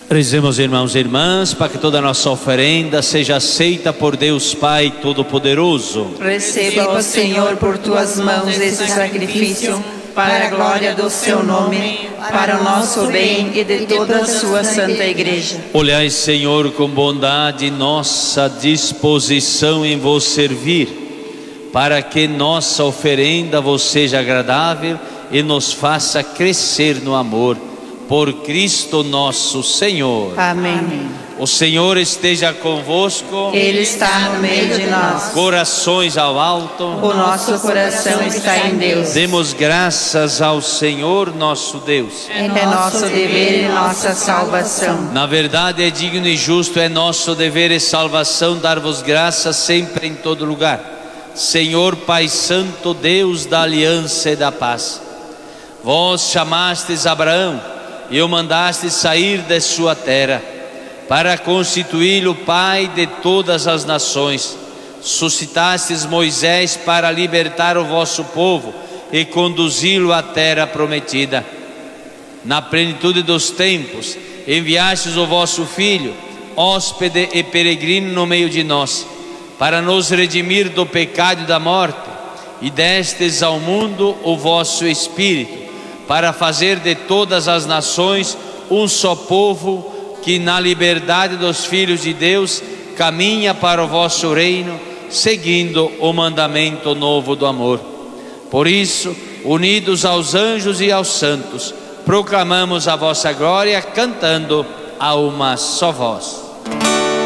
Rezemos, irmãos e irmãs, para que toda a nossa oferenda seja aceita por Deus Pai Todo-Poderoso. Receba, ó Senhor, por tuas mãos este sacrifício, para a glória do seu nome, para o nosso bem e de toda a sua santa igreja. Olhai, Senhor, com bondade nossa disposição em vos servir, para que nossa oferenda vos seja agradável e nos faça crescer no amor. Por Cristo nosso Senhor. Amém. O Senhor esteja convosco. Ele está no meio de nós. Corações ao alto. O nosso coração está em Deus. Demos graças ao Senhor nosso Deus. É nosso dever e nossa salvação. Na verdade é digno e justo, é nosso dever e salvação dar-vos graças sempre em todo lugar. Senhor Pai Santo, Deus da aliança e da paz. Vós chamastes Abraão e o mandaste sair de sua terra, para constituí-lo pai de todas as nações. Suscitastes Moisés para libertar o vosso povo e conduzi-lo à terra prometida. Na plenitude dos tempos, enviastes o vosso Filho, hóspede e peregrino no meio de nós, para nos redimir do pecado e da morte, e destes ao mundo o vosso Espírito, para fazer de todas as nações um só povo, que na liberdade dos filhos de Deus caminha para o vosso reino, seguindo o mandamento novo do amor. Por isso, unidos aos anjos e aos santos, proclamamos a vossa glória, cantando a uma só voz.